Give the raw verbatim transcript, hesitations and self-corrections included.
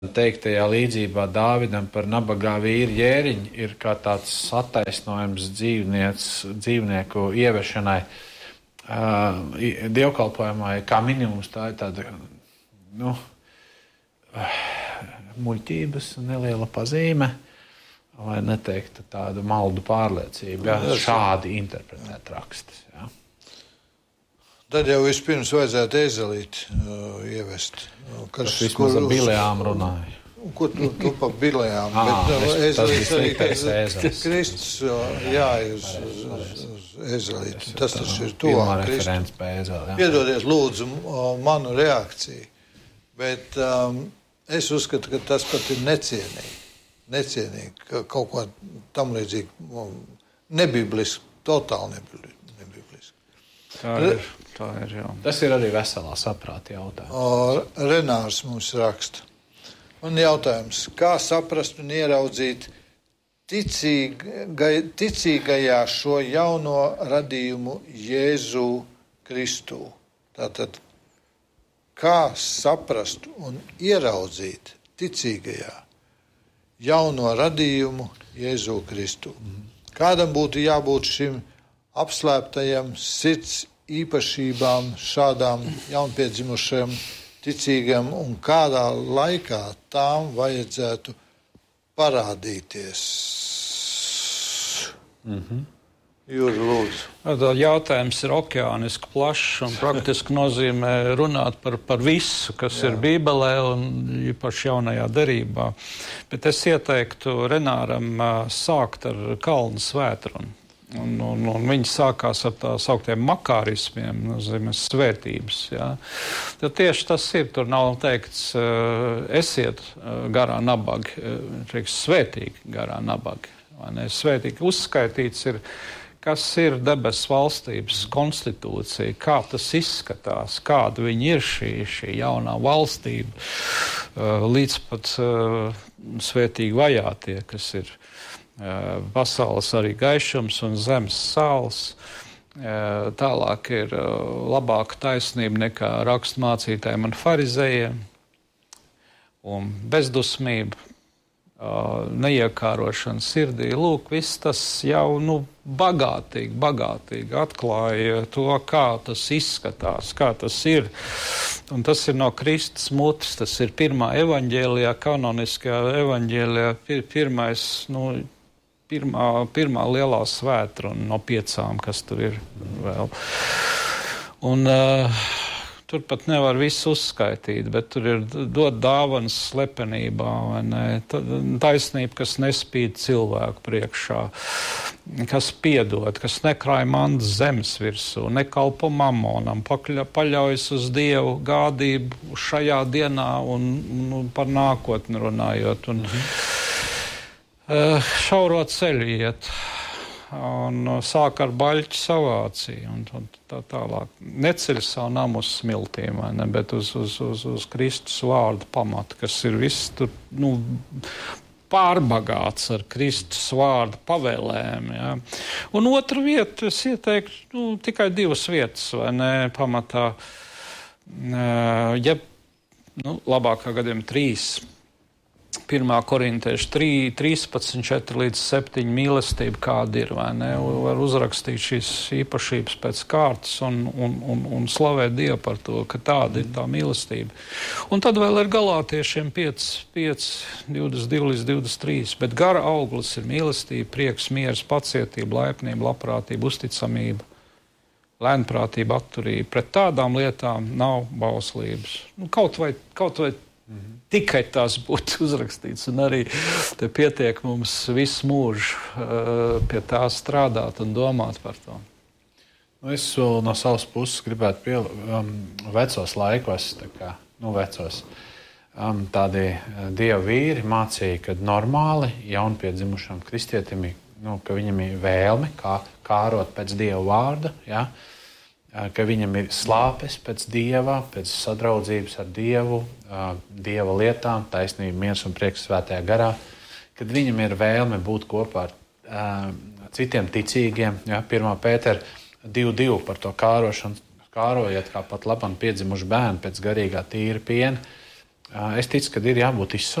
teiktajā līdzībā Dāvidam par nabagā vīru Jēriņu ir kā tāds attaisnojums dzīvniec, dzīvnieku ievešanai uh, dievkalpojumā, kā minimums tā ir tāda, nu, uh, muļķības neliela pazīme, lai neteiktu tādu maldu pārliecību, ja šādi interpretēt rakstus. Ja. Tad jau vispirms vajadzētu ezelīti uh, ievest. Kas vismaz ar bilējām runāja. Ko tu, tu pa bilējām? À, bet uh, ezelīts arī, ka Kristus jāiet uz, uz, uz ezelīti. Tas taču ir tuvāk Kristus. Piedodiet, lūdzu, manu reakciju. Bet um, es uzskatu, ka tas pat ir necienīgi. Necienīgi, ka kaut ko tam līdzīgi nebibliski, totāli nebibliski. Tā ir, tā ir, jā. Tas ir arī veselā saprāta jautājums. O, Renārs mums raksta. Man jautājums, kā saprast un ieraudzīt ticīgai, ticīgajā šo jauno radījumu Jēzu Kristu? Tātad, kā saprast un ieraudzīt ticīgajā jauno radījumu Jēzu Kristu? Kādam būtu jābūt šim apslēptajam sirds īpašībām šādām jaunpiedzimušiem ticīgiem un kādā laikā tām vajadzētu parādīties? Mm-hmm. Jūri, lūdzu. Jautājums ir okeāniski plašs un praktiski nozīmē runāt par, par visu, kas Jā. ir Bībelē un īpaši jaunajā derībā. Bet es ieteiktu Renāram sākt ar kalnu svētrunu. Un, un, un viņi sākās ar tā sauktiem makārismiem, nozīmē svētības. Ja? Tad tieši tas ir, tur nav teikts, uh, esiet uh, garā nabagi, uh, teiks, svētīgi garā nabagi. Vai ne? Svētīgi uzskaitīts ir, kas ir debesu valstības konstitūcija, kā tas izskatās, kāda viņi ir šī, šī jaunā valstība, uh, līdz pat uh, svētīgi vajātie, kas ir pasaules arī gaišums un zemes sāls. Tālāk ir labāka taisnība nekā rakstmācītājiem un farizējiem. Un bezdusmība, neiekārošana sirdī. Lūk, viss tas jau nu, bagātīgi, bagātīgi atklāja to, kā tas izskatās, kā tas ir. Un tas ir no Kristus mutes, tas ir pirmā evaņģēlijā, kanoniskajā evaņģēlijā, pir, pirmais, nu, Pirmā, pirmā lielā svētruna no piecām, kas tur ir vēl. Un uh, tur pat nevar visu uzskaitīt, bet tur ir dot dāvanas slepenībā, vai ne? Taisnība, kas nespīd cilvēku priekšā, kas piedod, kas nekrāj mantas zemes virsū, nekalpo mamonam, pakļa, paļaujas uz Dievu gādību šajā dienā un, un par nākotni runājot. Un, mm-hmm. Šauro ceļu iet un sāk ar baļķu savāciju un, un tā tālāk. Neceļ savu namu uz smiltīm, vai ne, bet uz, uz, uz, uz Kristus vārdu pamatu, kas ir viss tur, nu, pārbagāts ar Kristus vārdu pavēlēm. Ja. Un otra vieta, es ieteiktu, nu, tikai divas vietas, vai ne, pamatā, ja, nu, labākā gadījumā trīs. Pirmā korintiešu trīspadsmit, četri līdz septiņi mīlestība kāda ir, vai ne? Var uzrakstīt šīs īpašības pēc kārtas un, un, un, un slavēt Dievu par to, ka tāda ir tā mīlestība. Un tad vēl ir galātiešiem pieci, divdesmit divi līdz divdesmit trīs, bet gara auglis ir mīlestība, prieks, miers, pacietība, laipnība, labprātība, uzticamība, lēnprātība, atturība. Pret tādām lietām nav bauslības. Nu, kaut vai, kaut vai mm-hmm. tikai tās būtu uzrakstīts, un arī te pietiek mums visu mūžu uh, pie tā strādāt un domāt par to. Nu, es vēl no savas puses gribētu pie um, vecos laikos, tā kā, nu vecos, um, tādi uh, dievu vīri mācīja, ka normāli jaunpiedzimušam kristietim, nu, ka viņam ir vēlme kā, kārot pēc dievu vārda, ja? Ka viņam ir slāpes pēc Dieva, pēc sadraudzības ar Dievu, Dieva lietām, taisnība, miers un prieks svētajā garā, kad viņam ir vēlme būt kopā ar uh, citiem ticīgiem. Ja, pirmā Pētera divi divi par to kārošanu, kārojiet kā pat labam piedzimuši bērni pēc garīgā tīra piena, Es ticu, ka ir jābūt izsolētam.